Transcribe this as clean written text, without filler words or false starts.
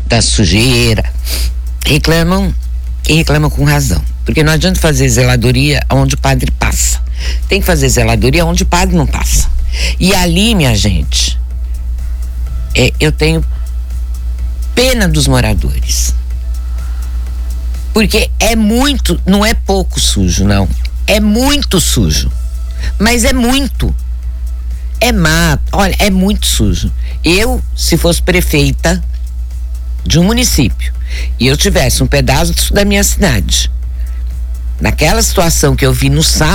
da sujeira, reclamam e reclamam com razão. Porque não adianta fazer zeladoria onde o padre passa. Tem que fazer zeladoria onde o padre não passa. E ali, minha gente, eu tenho pena dos moradores. Porque é muito, não é pouco sujo, não. É muito sujo. Mas é muito. É mato, olha, é muito sujo. Eu, se fosse prefeita de um município e eu tivesse um pedaço da minha cidade, naquela situação que eu vi no sábado,